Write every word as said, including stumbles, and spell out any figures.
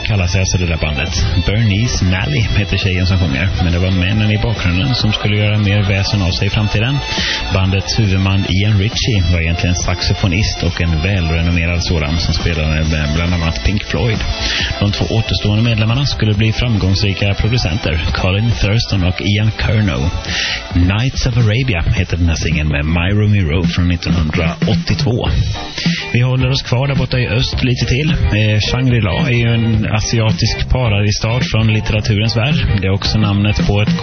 kallar sig alltså det där bandet. Bernice Nally heter tjejen som sjunger, men det var männen i bakgrunden som skulle göra mer väsen av sig i framtiden. Bandets huvudman Ian Ritchie var egentligen saxofonist och en välrenommerad sådan som spelade med bland annat Pink Floyd. De två återstående medlemmarna skulle bli framgångsrika producenter, Colin Thurston och Ian Curnow. Nights of Arabia heter den här singeln med My Romy Road från nittonhundraåttiotvå. Vi håller oss kvar där borta i öst lite till. Eh, Shangri-La är ju en asiatisk paradisstad från litteraturens värld. Det är också namnet på ett